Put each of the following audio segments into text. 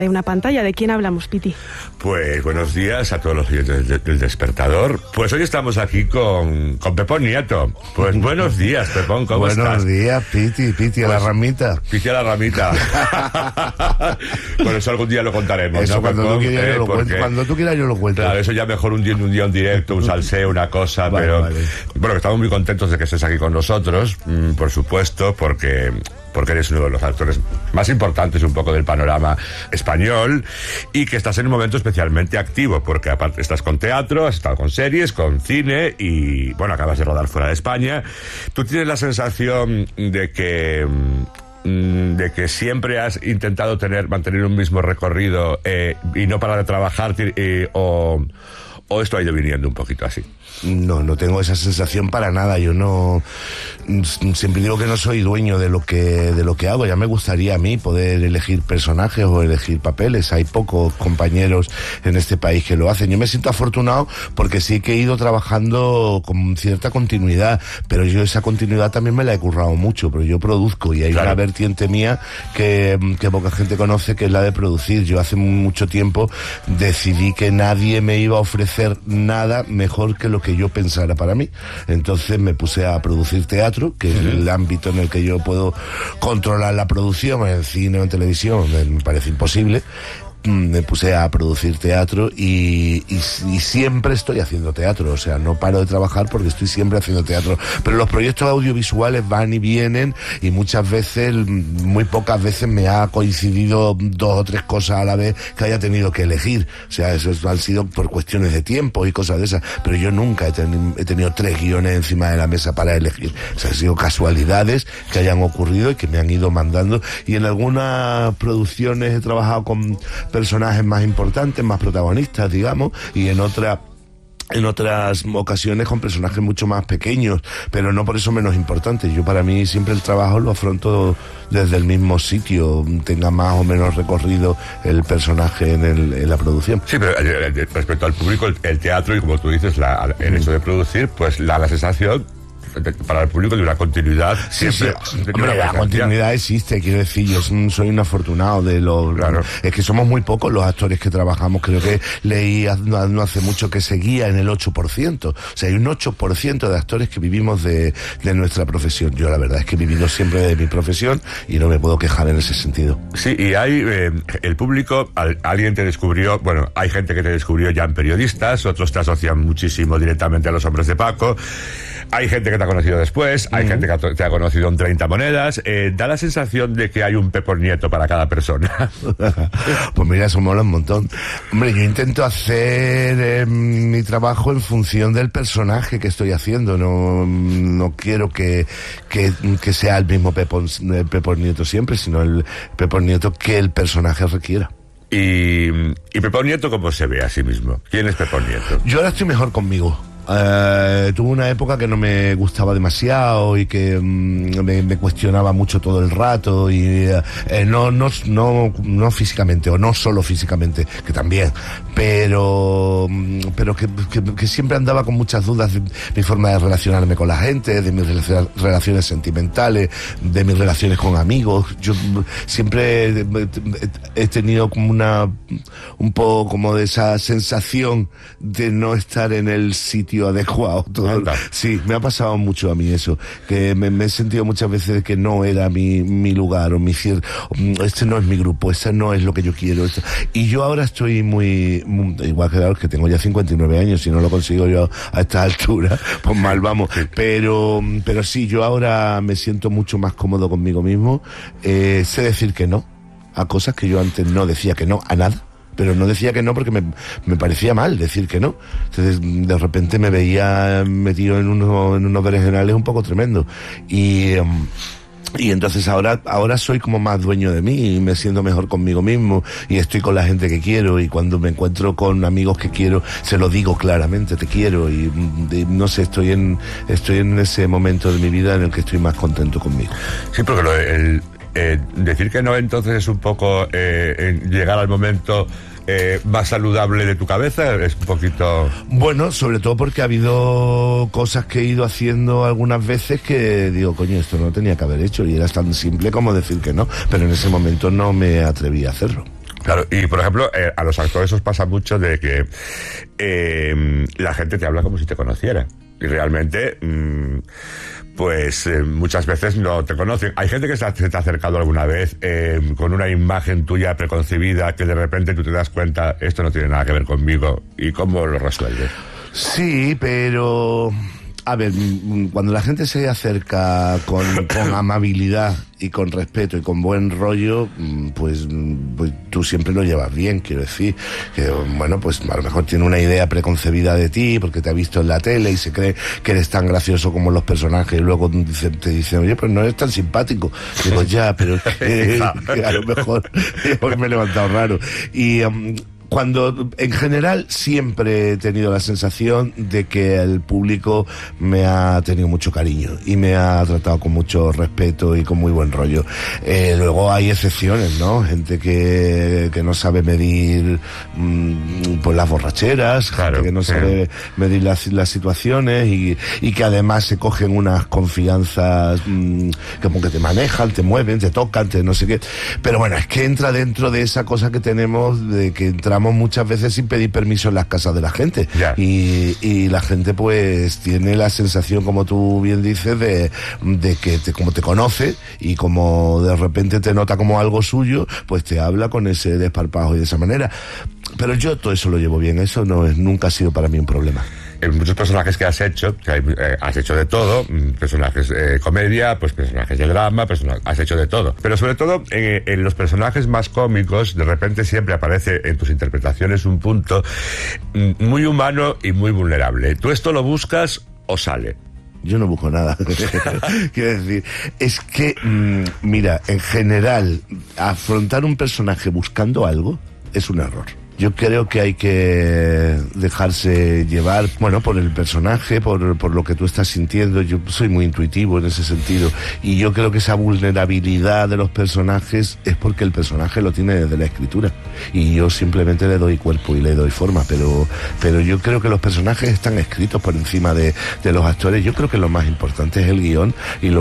de una pantalla. ¿De quién hablamos, Piti? Pues buenos días a todos los oyentes del Despertador. Pues hoy estamos aquí con Pepón Nieto. Pues buenos días, Pepón, ¿cómo estás? Buenos días, Piti a la ramita. Piti a la ramita. Bueno, eso algún día lo contaremos, eso, ¿no, cuando Pepón? tú quieras yo lo cuento. Cuando tú quieras yo lo cuento. Claro, eso ya mejor un día en directo, un salseo, una cosa, vale, pero... Vale. Bueno, estamos muy contentos de que estés aquí con nosotros, por supuesto, porque eres uno de los actores más importantes un poco del panorama español y que estás en un momento especialmente activo, porque aparte estás con teatro, has estado con series, con cine y, bueno, acabas de rodar fuera de España. ¿Tú tienes la sensación de que siempre has intentado mantener un mismo recorrido y no parar de trabajar o esto ha ido viniendo un poquito así? No tengo esa sensación para nada. Yo no, siempre digo que no soy dueño de lo que hago. Ya me gustaría a mí poder elegir personajes o elegir papeles. Hay pocos compañeros en este país que lo hacen. Yo me siento afortunado porque sí que he ido trabajando con cierta continuidad, pero yo esa continuidad también me la he currado mucho, pero yo produzco y hay una vertiente mía que poca gente conoce, que es la de producir. Yo hace mucho tiempo decidí que nadie me iba a ofrecer nada mejor que lo que yo pensara para mí. Entonces me puse a producir teatro, que es el ámbito en el que yo puedo controlar la producción. En cine o en televisión me parece imposible. Me puse a producir teatro y siempre estoy haciendo teatro, o sea, no paro de trabajar porque estoy siempre haciendo teatro, pero los proyectos audiovisuales van y vienen y muchas veces, muy pocas veces me ha coincidido 2 o 3 cosas a la vez que haya tenido que elegir, o sea, eso han sido por cuestiones de tiempo y cosas de esas, pero yo nunca he tenido 3 guiones encima de la mesa para elegir, o sea, han sido casualidades que hayan ocurrido y que me han ido mandando, y en algunas producciones he trabajado con personajes más importantes, más protagonistas, digamos, y en otras ocasiones con personajes mucho más pequeños, pero no por eso menos importantes. Yo, para mí, siempre el trabajo lo afronto desde el mismo sitio, tenga más o menos recorrido el personaje en la producción. Sí, pero respecto al público, el teatro y, como tú dices, el hecho de producir, pues la sensación para el público de una continuidad. Sí, siempre. Hombre, la continuidad existe, quiero decir, yo soy un afortunado de los... Claro. Es que somos muy pocos los actores que trabajamos, creo que leí no hace mucho que seguía en el 8%, o sea, hay un 8% de actores que vivimos de nuestra profesión. Yo la verdad es que he vivido siempre de mi profesión y no me puedo quejar en ese sentido. Sí, y hay el público, alguien te descubrió, bueno, hay gente que te descubrió ya en periodistas, otros te asocian muchísimo directamente a los Hombres de Paco, hay gente que te ha conocido después, hay gente que te ha conocido en 30 monedas. Da la sensación de que hay un Pepón Nieto para cada persona. Pues mira, eso mola un montón. Hombre, yo intento hacer mi trabajo en función del personaje que estoy haciendo. No quiero que sea el mismo Pepón Nieto siempre, sino el Pepón Nieto que el personaje requiera. ¿Y Pepón Nieto cómo se ve a sí mismo? ¿Quién es Pepón Nieto? Yo ahora estoy mejor conmigo. Tuve una época que no me gustaba demasiado y que me cuestionaba mucho todo el rato y no físicamente, o no solo físicamente, que también, pero que siempre andaba con muchas dudas de mi forma de relacionarme con la gente, de mis relaciones sentimentales, de mis relaciones con amigos. Yo siempre he tenido como un poco como de esa sensación de no estar en el sitio adecuado. Sí, me ha pasado mucho a mí eso, que me he sentido muchas veces que no era mi lugar, o este no es mi grupo, este no es lo que yo quiero. Y yo ahora estoy muy igual, claro, que tengo ya 59 años, si no lo consigo yo a esta altura, pues mal vamos. Pero sí, yo ahora me siento mucho más cómodo conmigo mismo. Sé decir que no a cosas que yo antes no decía que no a nada, pero no decía que no porque me parecía mal decir que no. Entonces, de repente me veía metido en unos berenjenales un poco tremendos. Y entonces ahora soy como más dueño de mí y me siento mejor conmigo mismo y estoy con la gente que quiero, y cuando me encuentro con amigos que quiero se lo digo claramente, te quiero, y no sé, estoy en ese momento de mi vida en el que estoy más contento conmigo. Sí, porque decir que no entonces es un poco llegar al momento más saludable de tu cabeza, es un poquito... Bueno, sobre todo porque ha habido cosas que he ido haciendo algunas veces que digo, coño, esto no tenía que haber hecho, y era tan simple como decir que no, pero en ese momento no me atreví a hacerlo. Claro, y por ejemplo, a los actores os pasa mucho de que la gente te habla como si te conociera. Y realmente, muchas veces no te conocen. Hay gente que se te ha acercado alguna vez con una imagen tuya preconcebida que de repente tú te das cuenta, esto no tiene nada que ver conmigo. ¿Y cómo lo resuelves? Sí, pero... A ver, cuando la gente se acerca con amabilidad y con respeto y con buen rollo, pues tú siempre lo llevas bien, quiero decir. Que, bueno, pues a lo mejor tiene una idea preconcebida de ti porque te ha visto en la tele y se cree que eres tan gracioso como los personajes y luego te dicen, oye, pues no eres tan simpático. Digo, ya, pero que a lo mejor hoy me he levantado raro. Y... cuando, en general, siempre he tenido la sensación de que el público me ha tenido mucho cariño y me ha tratado con mucho respeto y con muy buen rollo. Luego hay excepciones, ¿no? Gente que no sabe medir pues las borracheras, claro, gente que no sabe medir las situaciones y que además se cogen unas confianzas como que te manejan, te mueven, te tocan, te no sé qué. Pero bueno, es que entra dentro de esa cosa que tenemos de que entramos muchas veces sin pedir permiso en las casas de la gente. Yeah. Y la gente pues tiene la sensación, como tú bien dices, de que como te conoce y como de repente te nota como algo suyo, pues te habla con ese desparpajo y de esa manera. Pero yo todo eso lo llevo bien, eso nunca ha sido para mí un problema. En muchos personajes que has hecho de todo, personajes comedia, pues personajes de drama, has hecho de todo. Pero sobre todo en los personajes más cómicos, de repente siempre aparece en tus interpretaciones un punto muy humano y muy vulnerable. ¿Tú esto lo buscas o sale? Yo no busco nada. Quiero decir, es que, mira, en general, afrontar un personaje buscando algo es un error. Yo creo que hay que dejarse llevar, bueno, por el personaje, por lo que tú estás sintiendo. Yo soy muy intuitivo en ese sentido y yo creo que esa vulnerabilidad de los personajes es porque el personaje lo tiene desde la escritura y yo simplemente le doy cuerpo y le doy forma, pero yo creo que los personajes están escritos por encima de los actores. Yo creo que lo más importante es el guión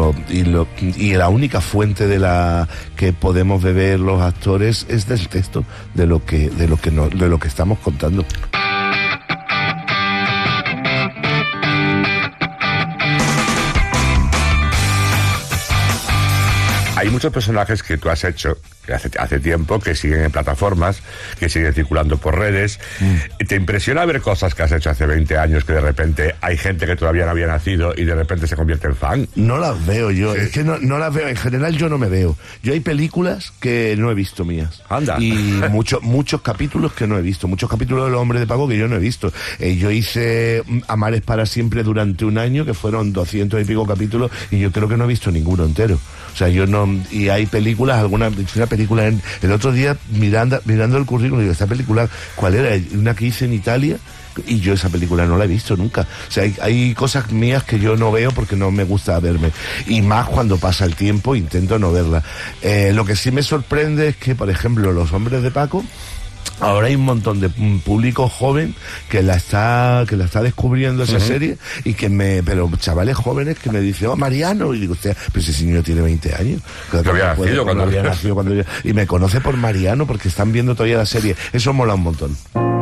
y la única fuente de la que podemos beber los actores es del texto, de lo que estamos contando. Hay muchos personajes que tú has hecho hace tiempo, que siguen en plataformas, que siguen circulando por redes. ¿Te impresiona ver cosas que has hecho hace 20 años que de repente hay gente que todavía no había nacido y de repente se convierte en fan? No las veo yo, sí. Es que no las veo, en general yo no me veo. Yo hay películas que no he visto mías. Anda. Y muchos capítulos que no he visto, muchos capítulos de Los Hombres de Paco que yo no he visto. Yo hice Amar es para siempre durante un año, que fueron 200 y pico capítulos, y yo creo que no he visto ninguno entero. O sea, yo no... Y hay películas, una película el otro día mirando el currículum, digo, ¿esta película cuál era? Una que hice en Italia, y yo esa película no la he visto nunca. O sea, hay cosas mías que yo no veo porque no me gusta verme, y más cuando pasa el tiempo intento no verla. Lo que sí me sorprende es que, por ejemplo, Los Hombres de Paco, ahora hay un montón de público joven que la está descubriendo esa serie, y pero chavales jóvenes que me dicen, Mariano, y digo, usted, pero ese niño tiene 20 años. Había nacido cuando y me conoce por Mariano porque están viendo todavía la serie. Eso mola un montón.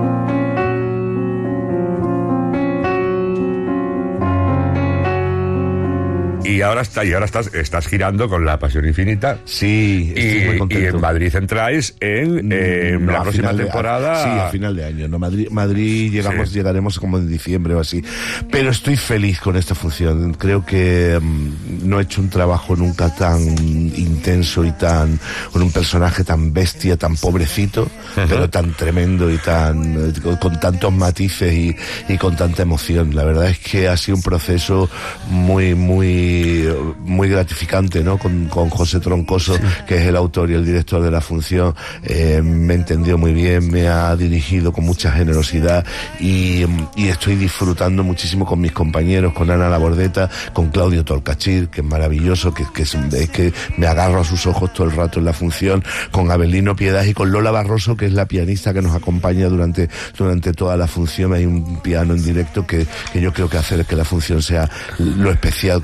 Y ahora estás girando con La Pasión Infinita. Sí, estoy muy contento. Y en Madrid entráis en la próxima temporada. Sí, a final de año. No, Madrid llegaremos como en diciembre o así. Pero estoy feliz con esta función. Creo que no he hecho un trabajo nunca tan intenso y con un personaje tan bestia, tan pobrecito, pero tan tremendo y con tantos matices y con tanta emoción. La verdad es que ha sido un proceso muy gratificante, ¿no? Con José Troncoso, que es el autor y el director de la función. Me entendió muy bien, me ha dirigido con mucha generosidad y estoy disfrutando muchísimo con mis compañeros, con Ana Labordeta, con Claudio Tolcachir, que es maravilloso, que es que me agarro a sus ojos todo el rato en la función, con Abelino Piedad y con Lola Barroso, que es la pianista que nos acompaña durante toda la función. Hay un piano en directo que yo creo que hace que la función sea lo especial que es.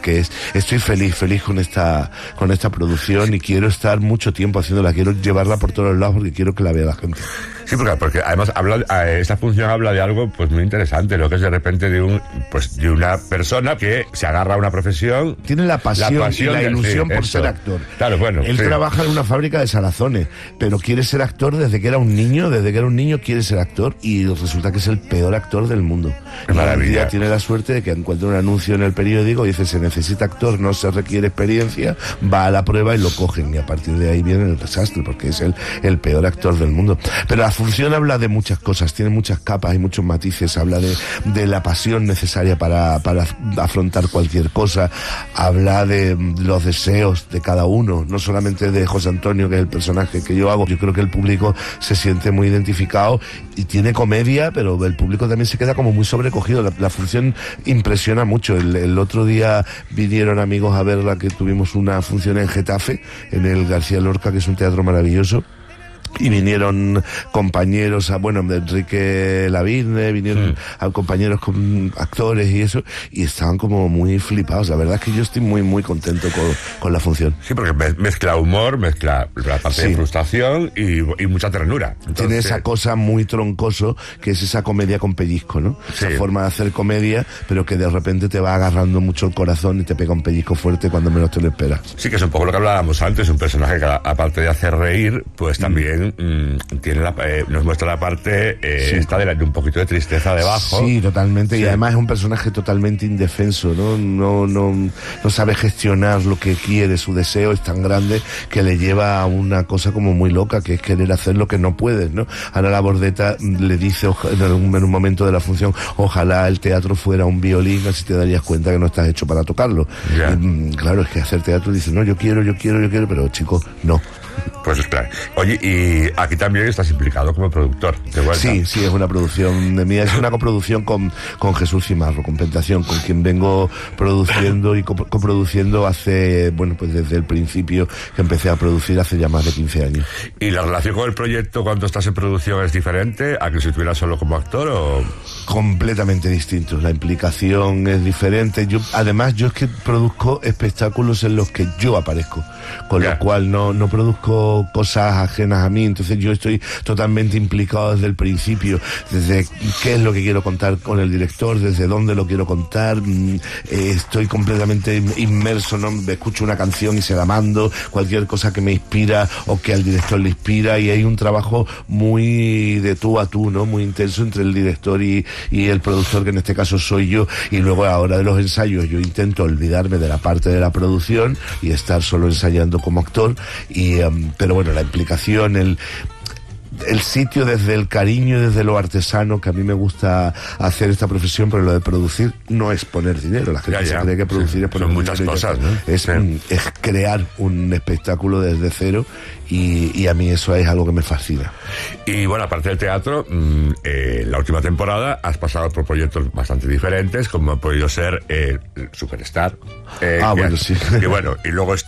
estoy feliz con esta producción y quiero estar mucho tiempo haciéndola, quiero llevarla por todos lados porque quiero que la vea la gente. Sí, porque además esta función habla de algo pues muy interesante, lo que es de repente de una persona que se agarra a una profesión. Tiene la pasión y la ilusión por ser actor. Claro, bueno. Él trabaja en una fábrica de salazones, pero quiere ser actor desde que era un niño quiere ser actor y resulta que es el peor actor del mundo. Maravilla. Un día tiene la suerte de que encuentra un anuncio en el periódico y dice: se necesita actor, no se requiere experiencia, va a la prueba y lo cogen, y a partir de ahí viene el desastre, porque es el peor actor del mundo. Pero la función habla de muchas cosas, tiene muchas capas y muchos matices, habla de la pasión necesaria para afrontar cualquier cosa, habla de los deseos de cada uno, no solamente de José Antonio, que es el personaje que yo hago. Yo creo que el público se siente muy identificado y tiene comedia, pero el público también se queda como muy sobrecogido. La función impresiona mucho. El otro día vinieron amigos a verla, que tuvimos una función en Getafe, en el García Lorca, que es un teatro maravilloso. Y vinieron compañeros, de Enrique Lavigne, vinieron a compañeros con actores y eso, y estaban como muy flipados. La verdad es que yo estoy muy, muy contento con la función. Sí, porque mezcla humor, mezcla la parte de frustración y mucha ternura. Entonces, tiene esa cosa muy troncoso, que es esa comedia con pellizco, ¿no? Sí. Esa forma de hacer comedia, pero que de repente te va agarrando mucho el corazón y te pega un pellizco fuerte cuando menos te lo esperas. Sí, que es un poco lo que hablábamos antes, un personaje que aparte de hacer reír, pues también tiene nos muestra la parte esta de un poquito de tristeza debajo. Sí, totalmente. Sí. Y además es un personaje totalmente indefenso, ¿no? No sabe gestionar lo que quiere. Su deseo es tan grande que le lleva a una cosa como muy loca, que es querer hacer lo que no puedes, ¿no? Ana Labordeta le dice en un momento de la función: ojalá el teatro fuera un violín, así te darías cuenta que no estás hecho para tocarlo. Yeah. Claro, es que hacer teatro dice: no, yo quiero, pero chicos, no. Pues claro. Oye, y aquí también estás implicado como productor, de vuelta. Sí, es una producción de mía, es una coproducción con Jesús Cimarro, con Pentación, con quien vengo produciendo y coproduciendo hace, pues desde el principio, que empecé a producir hace ya más de 15 años. ¿Y la relación con el proyecto cuando estás en producción es diferente a que si estuvieras solo como actor o...? Completamente distinto, la implicación es diferente. Además, yo es que produzco espectáculos en los que yo aparezco, con lo cual no produzco cosas ajenas a mí. Entonces yo estoy totalmente implicado desde el principio, desde qué es lo que quiero contar con el director, desde dónde lo quiero contar. Estoy completamente inmerso, ¿no? Escucho una canción y se la mando, cualquier cosa que me inspira o que al director le inspira, y hay un trabajo muy de tú a tú, ¿no? Muy intenso entre el director y el productor, que en este caso soy yo. Y luego, a la hora de los ensayos, yo intento olvidarme de la parte de la producción y estar solo ensayando como actor. Pero bueno, la implicación, el sitio, desde el cariño y desde lo artesano, que a mí me gusta hacer esta profesión, pero lo de producir no es poner dinero. La gente se cree que producir es poner dinero. Son muchas cosas, ¿no? Es crear un espectáculo desde cero, y a mí eso es algo que me fascina. Y bueno, aparte del teatro, la última temporada has pasado por proyectos bastante diferentes, como ha podido ser Superstar. Sí. Y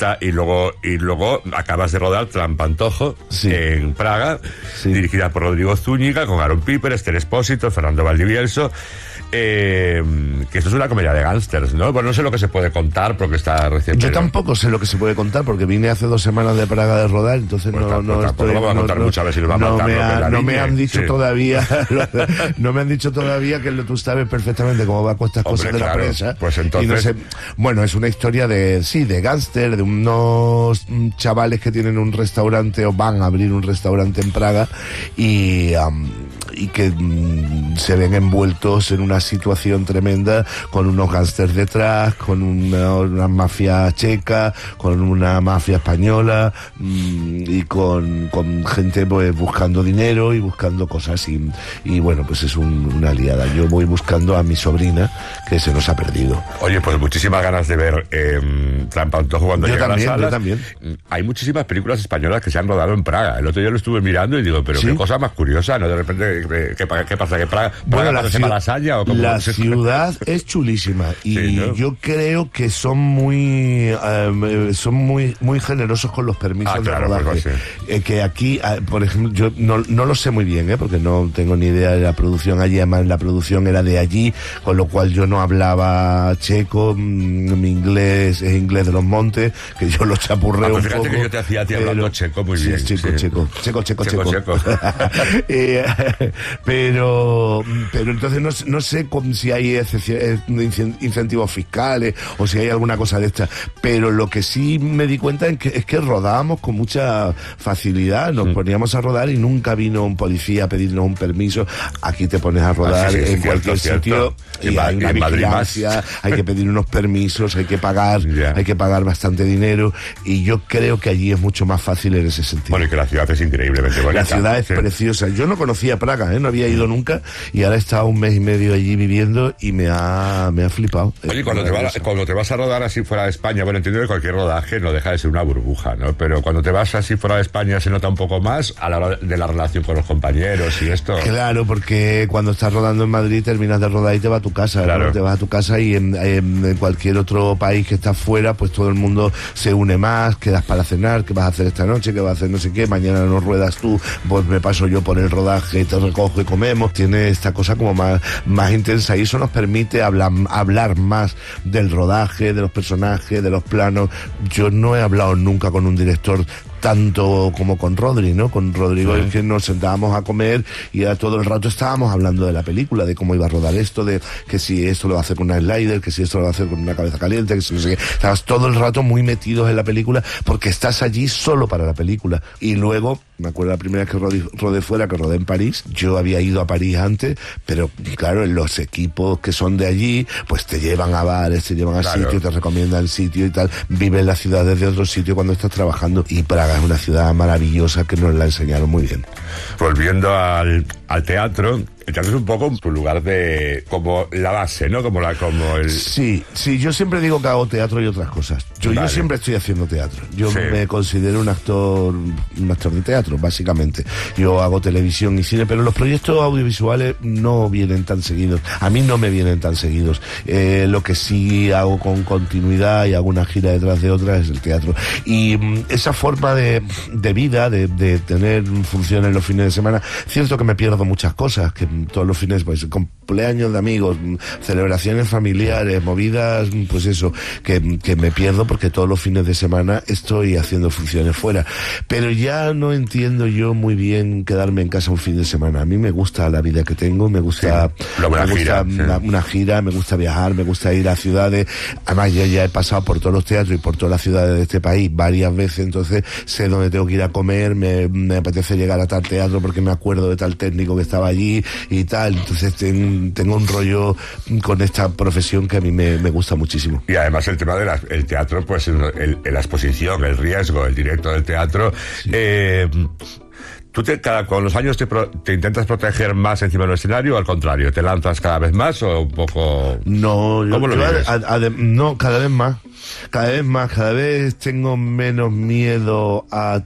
luego acabas de rodar Trampantojo en Praga, dirigida por Rodrigo Zúñiga, con Aaron Piper, Esther Expósito, Fernando Valdivielso. Que esto es una comedia de gángsters, ¿no? Bueno, no sé lo que se puede contar porque está recién. Yo tampoco sé lo que se puede contar porque vine hace 2 semanas de Praga de rodar, entonces pues no vamos a contar muchas veces si nos va a matar. No me han dicho todavía no me han dicho todavía que tú sabes perfectamente cómo va con estas cosas de la prensa. Pues entonces... Y no sé, bueno, es una historia de gángster, de unos chavales que tienen un restaurante o van a abrir un restaurante en Praga y que se ven envueltos en una situación tremenda, con unos gángsters detrás, con una mafia checa, con una mafia española, y con gente pues buscando dinero y buscando cosas, y bueno, pues es una liada. Yo voy buscando a mi sobrina, que se nos ha perdido. Oye, pues muchísimas ganas de ver Trampantojo cuando llegue a las salas. Yo también. Hay muchísimas películas españolas que se han rodado en Praga. El otro día lo estuve mirando y digo, pero qué cosa más curiosa, ¿no? De repente ¿Qué pasa? ¿Que Praga se Malasaña? La ciudad es chulísima y sí, ¿no? Yo creo que son muy generosos con los permisos de rodaje. Pues, sí. Que aquí, por ejemplo, yo no lo sé muy bien, porque no tengo ni idea de la producción allí. Además, la producción era de allí, con lo cual yo no hablaba checo. Mi inglés es inglés de los montes, que yo lo chapurreo un poco. Que yo te hacía a ti hablando checo muy bien. Sí, checo. Pero entonces no sé si hay incentivos fiscales o si hay alguna cosa de esta, pero lo que sí me di cuenta es que rodábamos con mucha facilidad, nos poníamos a rodar y nunca vino un policía a pedirnos un permiso. Aquí te pones a rodar en cualquier sitio y hay una vigilancia, hay que pedir unos permisos, hay que pagar bastante dinero, y yo creo que allí es mucho más fácil en ese sentido. Bueno, y que la ciudad es increíblemente bonita. La ciudad es preciosa. Yo no conocía Praga, no había ido nunca, y ahora he estado 1 mes y medio allí viviendo y me ha flipado. Oye, cuando te vas a rodar así fuera de España, bueno, entiendo que cualquier rodaje no deja de ser una burbuja, ¿no? Pero cuando te vas así fuera de España se nota un poco más a la hora de la relación con los compañeros y esto. Claro, porque cuando estás rodando en Madrid terminas de rodar y te vas a tu casa, claro. ¿no? Te vas a tu casa, y en cualquier otro país que estás fuera, pues todo el mundo se une más, quedas para cenar, qué vas a hacer esta noche, qué vas a hacer no sé qué, mañana no ruedas tú, pues me paso yo por el rodaje, te recojo y comemos. Tiene esta cosa como más intensa, y eso nos permite hablar más del rodaje, de los personajes, de los planos. Yo no he hablado nunca con un director tanto como con Rodri, ¿no? Con Rodrigo es que nos sentábamos a comer y ya todo el rato estábamos hablando de la película, de cómo iba a rodar esto, de que si esto lo va a hacer con una slider, que si esto lo va a hacer con una cabeza caliente, que si no sé qué. Estabas todo el rato muy metidos en la película porque estás allí solo para la película. Y luego, me acuerdo la primera vez que rodé fuera, que rodé en París. Yo había ido a París antes, pero claro, los equipos que son de allí, pues te llevan a bares, te llevan a sitios, te recomiendan sitio y tal. Vives la ciudad desde otro sitio cuando estás trabajando, y Praga es una ciudad maravillosa que nos la enseñaron muy bien. Volviendo al teatro, el teatro es un poco tu lugar de como la base, ¿no? Como el... Sí, yo siempre digo que hago teatro y otras cosas. Yo siempre estoy haciendo teatro. Yo me considero un actor de teatro, básicamente. Yo hago televisión y cine, pero los proyectos audiovisuales no vienen tan seguidos. A mí no me vienen tan seguidos. Lo que sí hago con continuidad y hago una gira detrás de otra es el teatro. Y esa forma de vida, de tener funciones los fines de semana, cierto que me pierdo muchas cosas, que todos los fines, pues cumpleaños de amigos, celebraciones familiares, movidas, pues eso, que me pierdo porque todos los fines de semana estoy haciendo funciones fuera. Pero ya no entiendo yo muy bien quedarme en casa un fin de semana. A mí me gusta la vida que tengo, me gusta una gira, me gusta viajar, me gusta ir a ciudades. Además, yo ya he pasado por todos los teatros y por todas las ciudades de este país varias veces, entonces sé dónde tengo que ir a comer, me apetece llegar a tal teatro porque me acuerdo de tal técnico que estaba allí y tal. Entonces tengo un rollo con esta profesión que a mí me gusta muchísimo. Y además el tema del teatro, pues la exposición, el riesgo, el directo del teatro. Sí. ¿Tú con los años te intentas proteger más encima del escenario o al contrario? ¿Te lanzas cada vez más o un poco...? No, ¿cómo lo vives? No, cada vez más. Cada vez tengo menos miedo a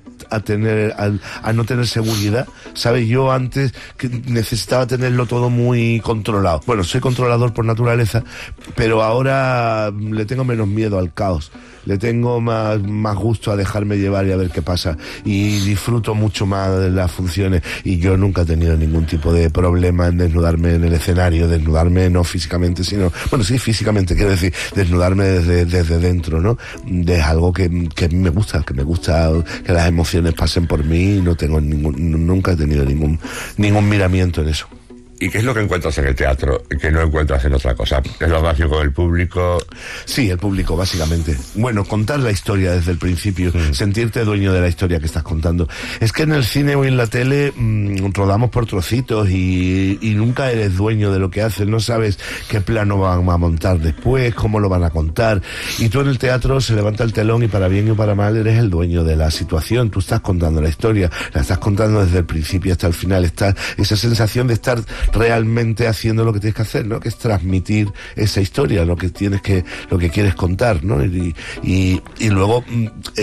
no tener seguridad. ¿Sabes? Yo antes que necesitaba tenerlo todo muy controlado. Bueno, soy controlador por naturaleza, pero ahora le tengo menos miedo al caos. Le tengo más gusto a dejarme llevar y a ver qué pasa. Y disfruto mucho más de las funciones. Y yo nunca he tenido ningún tipo de problema en desnudarme en el escenario. Desnudarme no físicamente, sino... Bueno, sí, físicamente, quiero decir, desnudarme desde dentro, ¿no? Es algo que a mí me gusta, que las emociones pasen por mí, y nunca he tenido ningún miramiento en eso. ¿Y qué es lo que encuentras en el teatro que no encuentras en otra cosa? ¿Es la relación con el público? Sí, el público, básicamente. Bueno, contar la historia desde el principio, sentirte dueño de la historia que estás contando. Es que en el cine o en la tele rodamos por trocitos y nunca eres dueño de lo que haces, no sabes qué plano van a montar después, cómo lo van a contar. Y tú en el teatro se levanta el telón y para bien y para mal eres el dueño de la situación. Tú estás contando la historia, la estás contando desde el principio hasta el final. Está esa sensación de estar realmente haciendo lo que tienes que hacer, ¿no? Que es transmitir esa historia, lo que quieres contar, ¿no? Y luego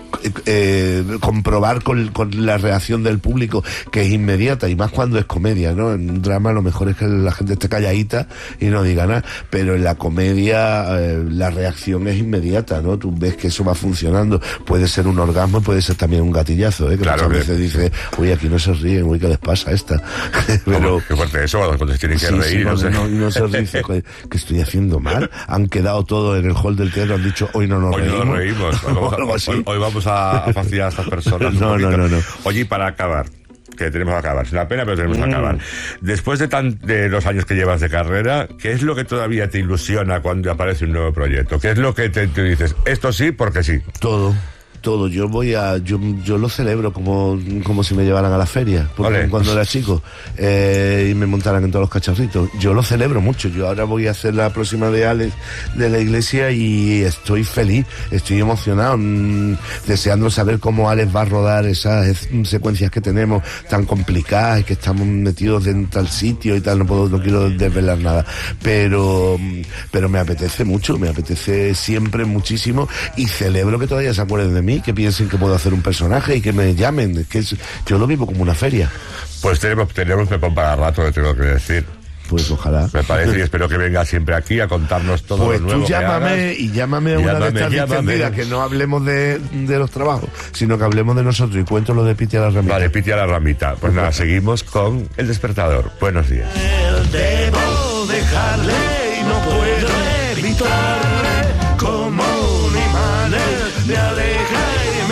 comprobar con la reacción del público, que es inmediata, y más cuando es comedia, ¿no? En un drama lo mejor es que la gente esté calladita y no diga nada, pero en la comedia la reacción es inmediata, ¿no? Tú ves que eso va funcionando, puede ser un orgasmo, puede ser también un gatillazo, que claro, muchas veces dice, oye, aquí no se ríen, uy, ¿qué les pasa a esta? Pero qué fuerte eso, cuando se tienen que reír, no se ríe, que estoy haciendo mal, han quedado todos en el hall del teatro, han dicho, hoy no nos reímos. Hoy vamos a fastidiar a estas personas. No. Oye, y para acabar, que tenemos que acabar, es una pena, pero tenemos que acabar. Después de los años que llevas de carrera, ¿qué es lo que todavía te ilusiona cuando aparece un nuevo proyecto? ¿Qué es lo que te dices? Esto sí, porque sí. Todo. Yo lo celebro como si me llevaran a la feria, porque cuando era chico y me montaran en todos los cacharritos. Yo lo celebro mucho. Yo ahora voy a hacer la próxima de Alex de la Iglesia y estoy feliz, estoy emocionado, deseando saber cómo Alex va a rodar esas secuencias que tenemos tan complicadas, que estamos metidos en tal sitio y tal. No quiero desvelar nada, pero me apetece mucho, me apetece siempre muchísimo, y celebro que todavía se acuerden de mí, que piensen que puedo hacer un personaje y que me llamen. Yo lo vivo como una feria. Pues tenemos Pepón para rato, te tengo que decir. Pues ojalá. Me parece, y espero que venga siempre aquí a contarnos todo pues lo nuevo. Pues tú llámame a una de estas distendidas, que no hablemos de los trabajos, sino que hablemos de nosotros, y cuento lo de Piti a la ramita. Vale, Piti a la ramita. Pues nada, seguimos con El Despertador. Buenos días. Debo dejarle y no puedo evitarle, como un imán me aleja y me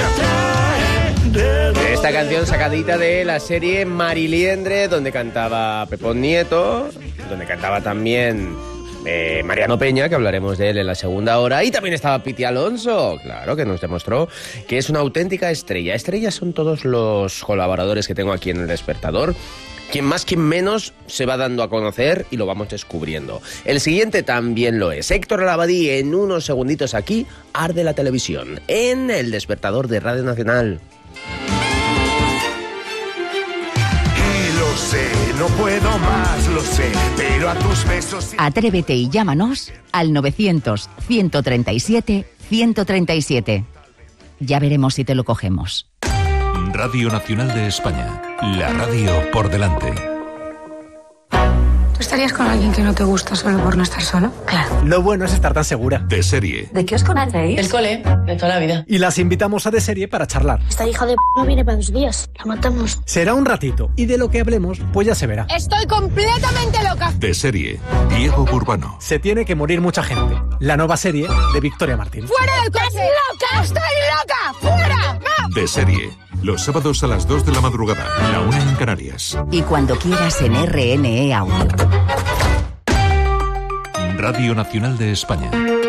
atrae. Esta canción sacadita de la serie Mariliendre, donde cantaba Pepón Nieto, donde cantaba también Mariano Peña, que hablaremos de él en la segunda hora, y también estaba Piti Alonso, claro, que nos demostró que es una auténtica estrella. Estrellas son todos los colaboradores que tengo aquí en El Despertador. Quien más, quien menos, se va dando a conocer y lo vamos descubriendo. El siguiente también lo es. Héctor Labadí, en unos segunditos aquí, arde la televisión, en El Despertador de Radio Nacional. Y lo sé, no puedo más, lo sé, pero a tus besos... Atrévete y llámanos al 900-137-137. Ya veremos si te lo cogemos. Radio Nacional de España, la radio por delante. ¿Tú estarías con alguien que no te gusta solo por no estar solo? Claro. Lo bueno es estar tan segura. De Serie. ¿De qué os conocéis? El cole, de toda la vida. Y las invitamos a De Serie para charlar. Esta hija de p*** no viene para 2 días. La matamos. Será un ratito, y de lo que hablemos, pues ya se verá. Estoy completamente loca. De Serie. Diego Burbano. Se tiene que morir mucha gente. La nueva serie de Victoria Martín. ¡Fuera del coche! ¡Estás loca! ¡Estoy loca! ¡Fuera! De Serie. Los sábados a las 2 de la madrugada, la 1 en Canarias. Y cuando quieras en RNE Audio. Radio Nacional de España.